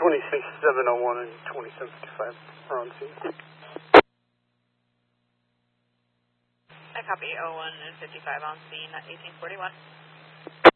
2701 and 2755 are on scene. I copy 01 and 55 on scene at 1841.